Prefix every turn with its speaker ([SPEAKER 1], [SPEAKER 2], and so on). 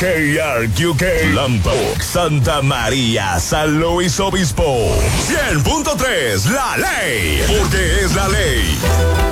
[SPEAKER 1] KRQK, Lambok, Santa María, San Luis Obispo. 100.3, la ley, porque es la ley.